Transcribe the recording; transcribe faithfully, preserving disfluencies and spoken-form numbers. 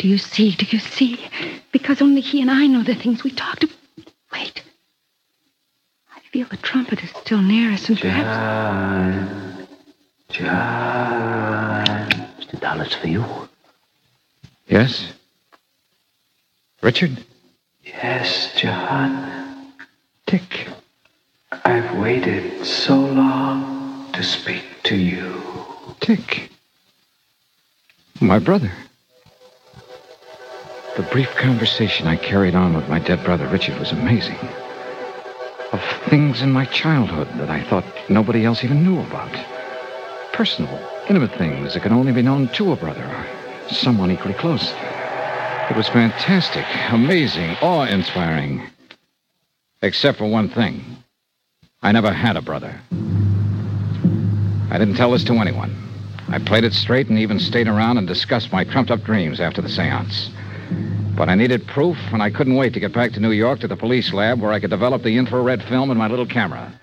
Do you see? Do you see? Because only he and I know the things we talked about. Wait. I feel the trumpet is still near us, and perhaps... John. John. Mister Dallas, for you. Yes? Richard? Yes, John. Dick. I've waited so long to speak to you. Dick. My brother. The brief conversation I carried on with my dead brother Richard was amazing. Of things in my childhood that I thought nobody else even knew about. Personal, intimate things that could only be known to a brother or someone equally close. It was fantastic, amazing, awe-inspiring. Except for one thing. I never had a brother. I didn't tell this to anyone. I played it straight and even stayed around and discussed my trumped-up dreams after the seance. But I needed proof, and I couldn't wait to get back to New York to the police lab where I could develop the infrared film in my little camera.